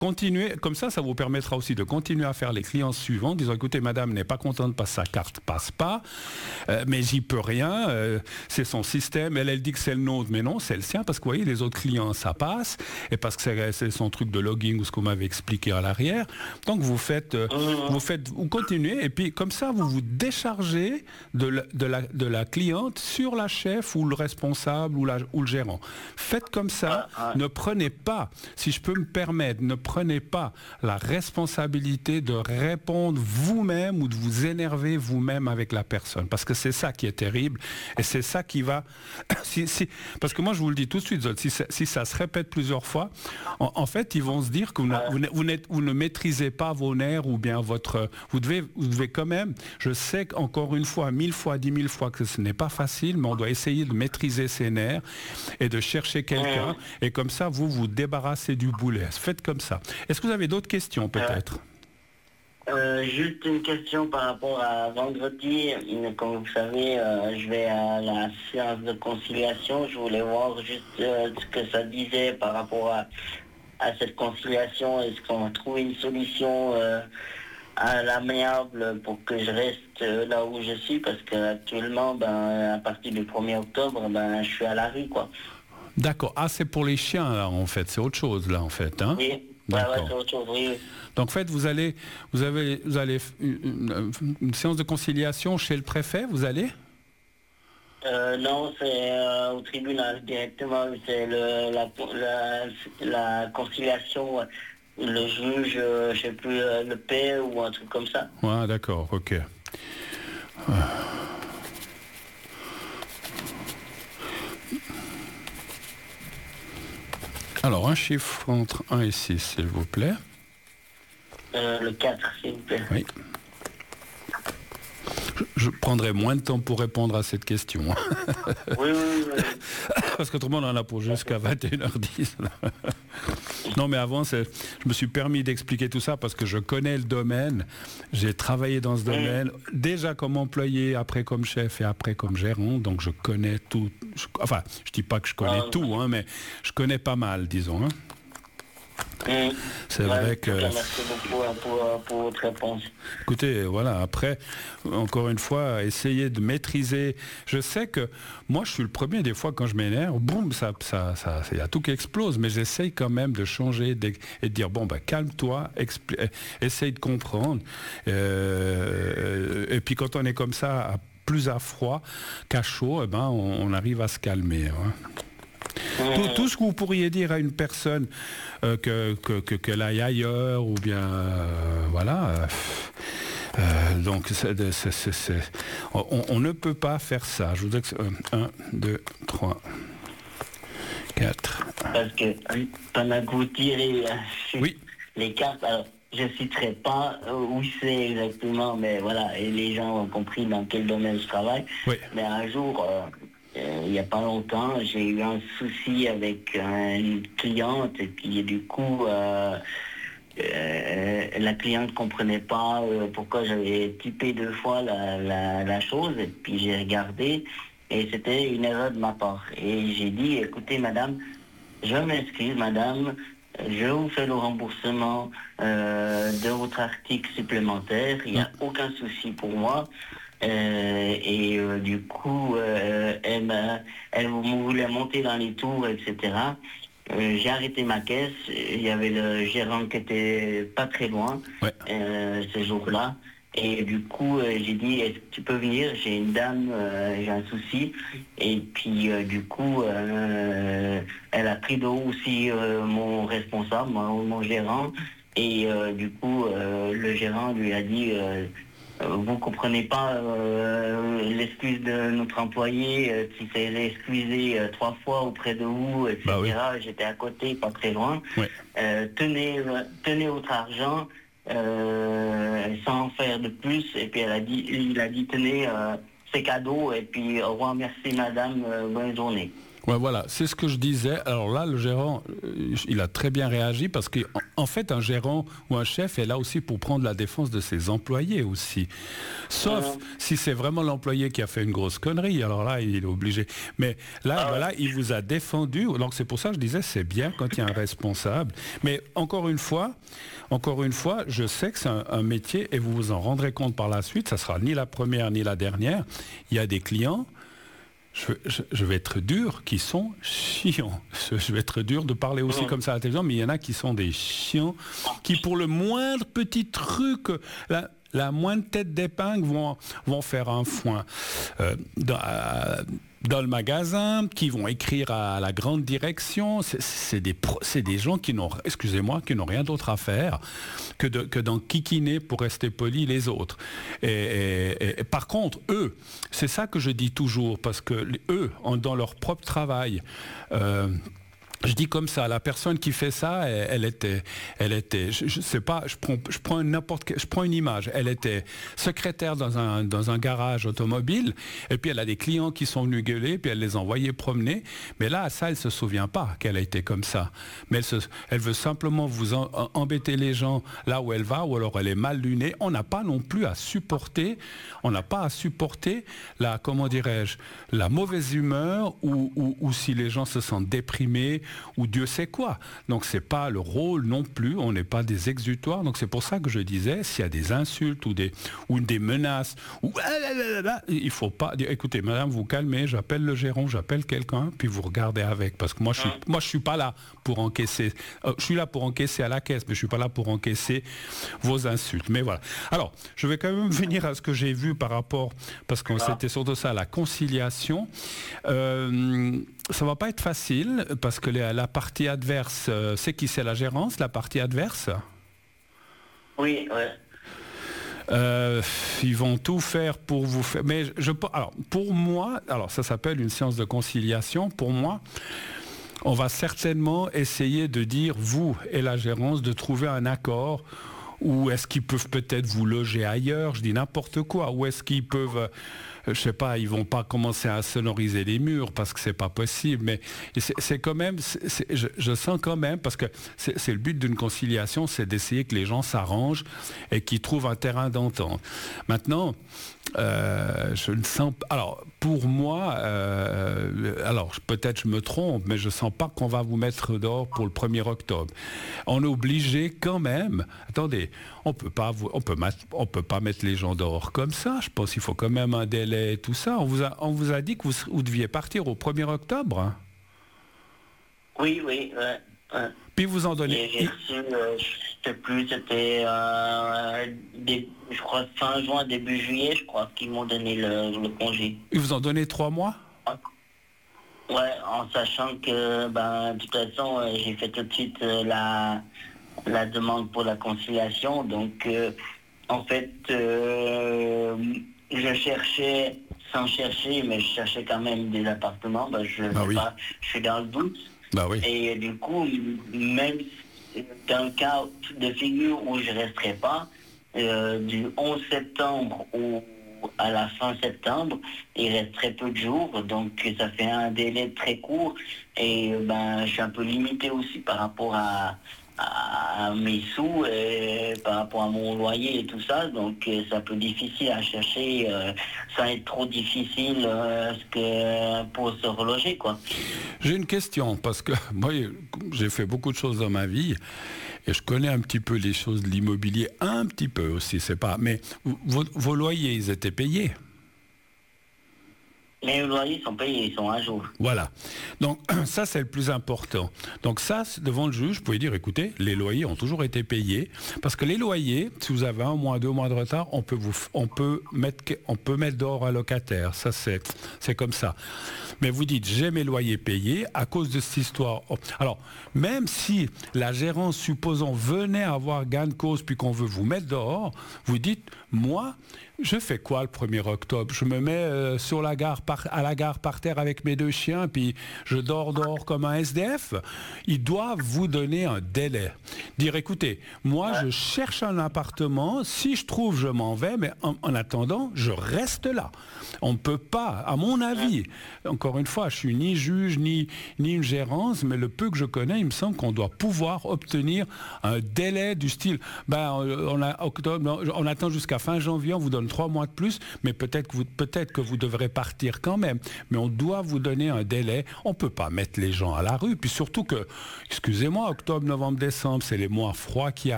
continuez, comme ça vous permettra aussi de continuer à faire les clients suivants, disant écoutez, madame n'est pas contente parce que sa carte passe pas, mais j'y peux rien, c'est son système, elle dit que c'est le nôtre, mais non, c'est le sien, parce que vous voyez, les autres clients, ça passe, et parce que c'est son truc de logging ou ce qu'on m'avait expliqué à l'arrière. Donc vous continuez, et puis comme ça, vous vous déchargez de la cliente sur la chef ou le responsable ou le gérant. Faites comme ça, ne prenez pas, si je peux me permettre, ne prenez pas la responsabilité de répondre vous-même ou de vous énerver vous-même avec la personne. Parce que c'est ça qui est terrible et c'est ça qui va... parce que moi, je vous le dis tout de suite, si ça se répète plusieurs fois, en fait, ils vont se dire que vous ne maîtrisez pas vos nerfs ou bien votre... Vous devez quand même... Je sais qu'encore une fois, 1000 fois, 10 000 fois que ce n'est pas facile, mais on doit essayer de maîtriser ses nerfs et de chercher quelqu'un. Et comme ça, vous débarrassez du boulet. Faites comme ça. Est-ce que vous avez d'autres questions, peut-être? Juste une question par rapport à vendredi. Comme vous savez, je vais à la séance de conciliation. Je voulais voir juste ce que ça disait par rapport à cette conciliation. Est-ce qu'on va trouver une solution à l'amiable pour que je reste là où je suis? Parce qu'actuellement, à partir du 1er octobre, je suis à la rue, quoi. D'accord. Ah, c'est pour les chiens, là, en fait. C'est autre chose, là, en fait. Hein? Oui. Ouais, c'est autre chose, oui. Donc, en fait, vous allez une séance de conciliation chez le préfet, vous allez? Non, c'est au tribunal directement. C'est la conciliation, le juge, je sais plus, le paix ou un truc comme ça. Ouais, d'accord, ok. Alors, un chiffre entre 1 et 6, s'il vous plaît. Le 4, s'il vous plaît. Oui. Je prendrai moins de temps pour répondre à cette question. Oui. Parce qu'autrement, on en a pour jusqu'à 21h10. Non, mais avant, je me suis permis d'expliquer tout ça parce que je connais le domaine. J'ai travaillé dans ce domaine, déjà comme employé, après comme chef et après comme gérant. Donc, je connais tout. Enfin, je dis pas que je connais tout, mais je connais pas mal, disons. C'est vrai que... Merci beaucoup pour votre réponse. Écoutez, voilà, après, encore une fois, essayez de maîtriser. Je sais que moi, je suis le premier, des fois, quand je m'énerve, boum, il y a tout qui explose, mais j'essaye quand même de changer et de dire, calme-toi, essaye de comprendre. Et puis, quand on est comme ça, plus à froid qu'à chaud, on arrive à se calmer. Hein. Tout ce que vous pourriez dire à une personne qu'elle aille ailleurs ou bien voilà. Donc on ne peut pas faire ça. Je voudrais que 1, 2, 3, 4. Parce que pendant que vous tirez oui. les cartes, alors je ne citerai pas où c'est exactement, mais voilà, et les gens ont compris dans quel domaine je travaille. Oui. Mais un jour, il n'y a pas longtemps, j'ai eu un souci avec une cliente et puis du coup, la cliente ne comprenait pas pourquoi j'avais typé 2 fois la chose et puis j'ai regardé et c'était une erreur de ma part. Et j'ai dit, écoutez madame, je m'excuse madame, je vous fais le remboursement de votre article supplémentaire, il n'y a aucun souci pour moi. Du coup, elle voulait monter dans les tours, etc. J'ai arrêté ma caisse. Il y avait le gérant qui était pas très loin ce jour-là. Et du coup, j'ai dit, est-ce que tu peux venir? J'ai une dame, j'ai un souci. Et puis, du coup, elle a pris de haut aussi mon responsable, mon gérant. Et du coup, le gérant lui a dit... vous comprenez pas l'excuse de notre employé qui s'est excusé 3 fois auprès de vous, etc. Oui. J'étais à côté, pas très loin. Oui. Tenez votre argent sans faire de plus. Et puis il a dit tenez, c'est cadeau. Et puis au revoir, merci madame, bonne journée. Ouais, voilà, c'est ce que je disais. Alors là, le gérant, il a très bien réagi parce qu'en fait, un gérant ou un chef est là aussi pour prendre la défense de ses employés aussi. Sauf si c'est vraiment l'employé qui a fait une grosse connerie. Alors là, il est obligé. Mais là, voilà, il vous a défendu. Donc c'est pour ça que je disais, c'est bien quand il y a un responsable. Mais encore une fois, je sais que c'est un métier et vous vous en rendrez compte par la suite. Ça sera ni la première ni la dernière. Il y a des clients. Je vais être dur, qui sont chiants. Je vais être dur de parler aussi comme ça à la télévision, mais il y en a qui sont des chiants, qui pour le moindre petit truc, la moindre tête d'épingle vont faire un foin dans le magasin, qui vont écrire à la grande direction. C'est des gens qui n'ont rien d'autre à faire que d'enquiquiner, pour rester poli, les autres. Et par contre, eux, c'est ça que je dis toujours, parce que eux, dans leur propre travail, je dis comme ça, la personne qui fait ça, elle était, je sais pas, je prends une image. Elle était secrétaire dans un garage automobile, et puis elle a des clients qui sont venus gueuler, puis elle les envoyait promener. Mais là, ça, elle se souvient pas qu'elle a été comme ça. Mais elle veut simplement vous embêter les gens là où elle va, ou alors elle est mal lunée. On n'a pas non plus à supporter, la, comment dirais-je, la mauvaise humeur, ou si les gens se sentent déprimés, ou Dieu sait quoi. Donc c'est pas le rôle non plus, on n'est pas des exutoires. Donc c'est pour ça que je disais, s'il y a des insultes ou des menaces, il faut pas dire, écoutez madame, vous calmez, j'appelle le gérant, j'appelle quelqu'un, puis vous regardez avec. Parce que moi je suis pas là pour encaisser. Je suis là pour encaisser à la caisse, mais je suis pas là pour encaisser vos insultes. Mais voilà. Alors, je vais quand même venir à ce que j'ai vu par rapport, parce que c'était surtout ça, la conciliation. Ça va pas être facile, parce que la partie adverse, c'est qui? C'est la gérance, la partie adverse? Oui, ouais. Ils vont tout faire pour vous faire. Mais pour moi, ça s'appelle une séance de conciliation. Pour moi, on va certainement essayer de dire, vous et la gérance, de trouver un accord. Ou est-ce qu'ils peuvent peut-être vous loger ailleurs? Je dis n'importe quoi. Ou est-ce qu'ils peuvent... je sais pas, ils vont pas commencer à sonoriser les murs parce que c'est pas possible, mais c'est quand même, je sens quand même, parce que c'est le but d'une conciliation, c'est d'essayer que les gens s'arrangent et qu'ils trouvent un terrain d'entente. Maintenant, je ne sens pas, alors pour moi, peut-être je me trompe, mais je sens pas qu'on va vous mettre dehors pour le 1er octobre. On est obligé quand même, attendez, on peut pas mettre les gens dehors comme ça. Je pense qu'il faut quand même un délai et tout ça. On vous a dit que vous deviez partir au 1er octobre. Hein? Oui, ouais. Puis vous en donnez... J'ai reçu, je sais plus, c'était je crois fin juin, début juillet, je crois qu'ils m'ont donné le congé. Ils vous ont donné 3 mois? Ouais, en sachant que, de toute façon, j'ai fait tout de suite la demande pour la conciliation. Donc, en fait, je cherchais, sans chercher, mais je cherchais quand même des appartements. Je suis dans le doute. Oui. Et du coup, même dans le cas de figure où je ne resterai pas, du 11 septembre à la fin septembre, il reste très peu de jours, donc ça fait un délai très court. Et je suis un peu limité aussi par rapport à mes sous et par rapport à mon loyer et tout ça, donc c'est un peu difficile à chercher sans être trop difficile pour se reloger, quoi. J'ai une question, parce que moi j'ai fait beaucoup de choses dans ma vie et je connais un petit peu les choses de l'immobilier, un petit peu aussi, c'est pas, mais vos loyers, ils étaient payés? Les loyers sont payés, ils sont à jour. Voilà. Donc ça, c'est le plus important. Donc ça, devant le juge, vous pouvez dire, écoutez, les loyers ont toujours été payés. Parce que les loyers, si vous avez 1 mois, 2 mois de retard, on peut mettre dehors un locataire. Ça, c'est comme ça. Mais vous dites, j'ai mes loyers payés à cause de cette histoire. Alors, même si la gérance, supposons, venait avoir gain de cause puis qu'on veut vous mettre dehors, vous dites, moi, je fais quoi le 1er octobre? Je me mets sur la gare à la gare par terre avec mes 2 chiens, puis je dors comme un SDF. Ils doivent vous donner un délai. Dire, écoutez, moi, je cherche un appartement. Si je trouve, je m'en vais, mais en attendant, je reste là. On ne peut pas, à mon avis, encore une fois, je suis ni juge, ni une gérance, mais le peu que je connais, il me semble qu'on doit pouvoir obtenir un délai du style, on attend jusqu'à fin janvier, on vous donne 3 mois de plus, mais peut-être que vous devrez partir quand même. Mais on doit vous donner un délai. On ne peut pas mettre les gens à la rue. Puis surtout que, excusez-moi, octobre, novembre, décembre, c'est les mois froids qui